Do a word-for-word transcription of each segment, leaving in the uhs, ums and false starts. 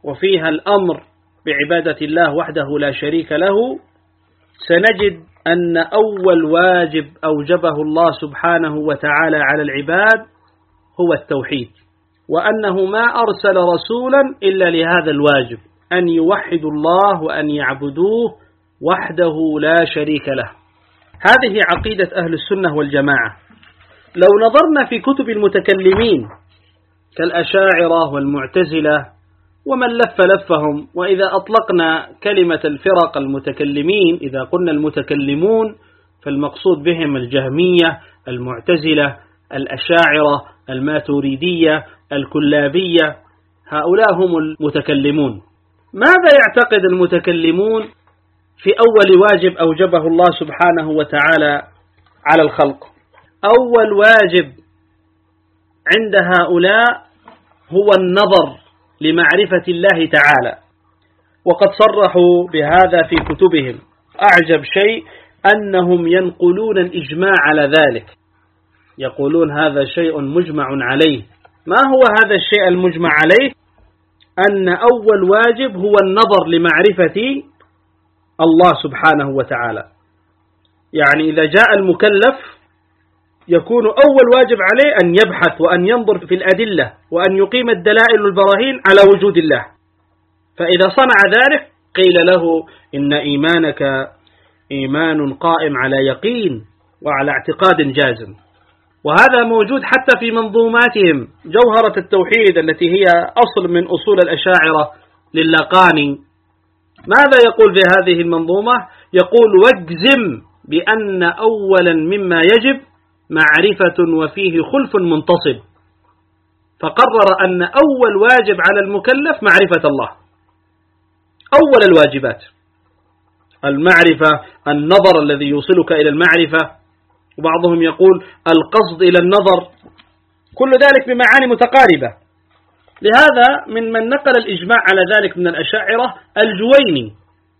وفيها الأمر بعبادة الله وحده لا شريك له، سنجد أن أول واجب أوجبه الله سبحانه وتعالى على العباد هو التوحيد، وأنه ما أرسل رسولا إلا لهذا الواجب، أن يوحدوا الله وأن يعبدوه وحده لا شريك له. هذه عقيدة أهل السنة والجماعة. لو نظرنا في كتب المتكلمين كالأشاعرة والمعتزلة ومن لف لفهم، وإذا أطلقنا كلمة الفرق المتكلمين، إذا قلنا المتكلمون فالمقصود بهم الجهمية، المعتزلة، الأشاعرة، الماتريدية، الكلابية، هؤلاء هم المتكلمون. ماذا يعتقد المتكلمون في أول واجب أوجبه الله سبحانه وتعالى على الخلق؟ أول واجب عند هؤلاء هو النظر لمعرفة الله تعالى، وقد صرحوا بهذا في كتبهم. أعجب شيء أنهم ينقلون الإجماع على ذلك، يقولون هذا شيء مجمع عليه. ما هو هذا الشيء المجمع عليه؟ أن أول واجب هو النظر لمعرفة الله سبحانه وتعالى. يعني إذا جاء المكلف يكون أول واجب عليه أن يبحث وأن ينظر في الأدلة وأن يقيم الدلائل والبراهين على وجود الله. فإذا صنع ذلك قيل له إن إيمانك إيمان قائم على يقين وعلى اعتقاد جازم. وهذا موجود حتى في منظوماتهم. جوهرة التوحيد التي هي أصل من أصول الأشاعرة للقاني، ماذا يقول في هذه المنظومة؟ يقول واجزم بأن أولا مما يجب معرفة وفيه خلف منتصب. فقرر أن أول واجب على المكلف معرفة الله، أول الواجبات المعرفة، النظر الذي يوصلك إلى المعرفة، وبعضهم يقول القصد إلى النظر، كل ذلك بمعاني متقاربة. لهذا من من نقل الإجماع على ذلك من الأشاعرة الجويني،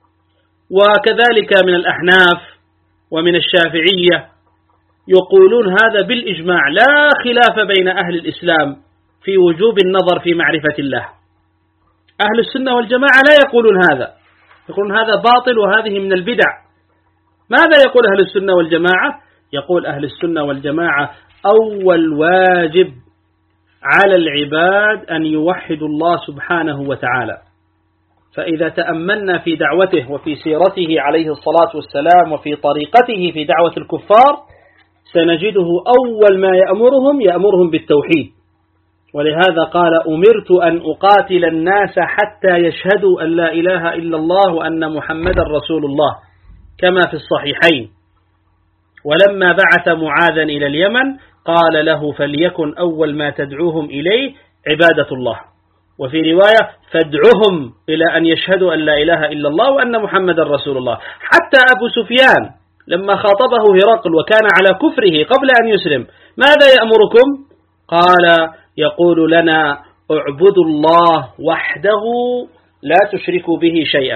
وكذلك من الأحناف ومن الشافعية، يقولون هذا بالإجماع لا خلاف بين أهل الإسلام في وجوب النظر في معرفة الله. أهل السنة والجماعة لا يقولون هذا، يقولون هذا باطل وهذه من البدع. ماذا يقول أهل السنة والجماعة؟ يقول أهل السنة والجماعة أول واجب على العباد أن يوحدوا الله سبحانه وتعالى. فإذا تأملنا في دعوته وفي سيرته عليه الصلاة والسلام وفي طريقته في دعوة الكفار سنجده أول ما يأمرهم يأمرهم بالتوحيد. ولهذا قال أمرت أن أقاتل الناس حتى يشهدوا أن لا إله إلا الله وأن محمدا رسول الله، كما في الصحيحين. ولما بعث معاذا إلى اليمن قال له فليكن أول ما تدعوهم إليه عبادة الله، وفي رواية فادعهم إلى أن يشهدوا أن لا إله إلا الله وأن محمدا رسول الله. حتى أبو سفيان لما خاطبه هرقل وكان على كفره قبل أن يسلم ماذا يأمركم؟ قال يقول لنا اعبدوا الله وحده لا تشركوا به شيئا.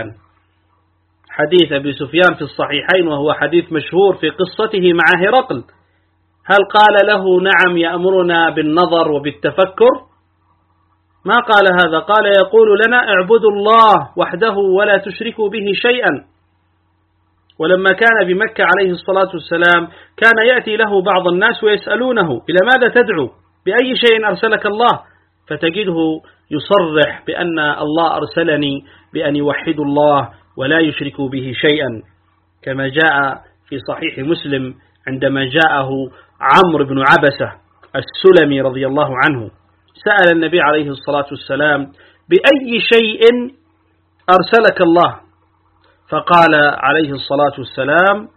حديث أبي سفيان في الصحيحين، وهو حديث مشهور في قصته مع هرقل. هل قال له نعم يأمرنا بالنظر وبالتفكر؟ ما قال هذا، قال يقول لنا اعبدوا الله وحده ولا تشركوا به شيئا. ولما كان بمكة عليه الصلاة والسلام كان يأتي له بعض الناس ويسألونه إلى ماذا تدعو؟ بأي شيء أرسلك الله؟ فتجده يصرح بأن الله أرسلني بأن يوحدوا الله ولا يشركوا به شيئا، كما جاء في صحيح مسلم عندما جاءه عمرو بن عبسة السلمي رضي الله عنه سأل النبي عليه الصلاة والسلام بأي شيء أرسلك الله؟ فقال عليه الصلاة والسلام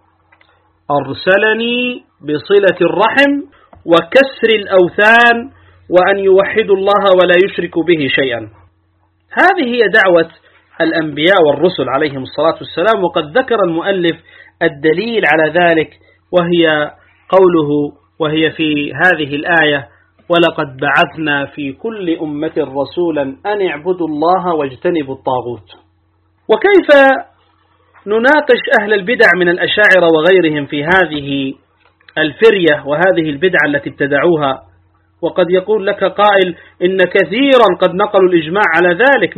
أرسلني بصلة الرحم وكسر الأوثان وأن يوحدوا الله ولا يشركوا به شيئا. هذه هي دعوة الأنبياء والرسل عليهم الصلاة والسلام. وقد ذكر المؤلف الدليل على ذلك، وهي قوله وهي في هذه الآية ولقد بعثنا في كل أمة رسولا أن اعبدوا الله واجتنبوا الطاغوت. وكيف نناقش أهل البدع من الأشاعرة وغيرهم في هذه الفرية وهذه البدع التي ابتدعوها؟ وقد يقول لك قائل إن كثيرا قد نقلوا الإجماع على ذلك.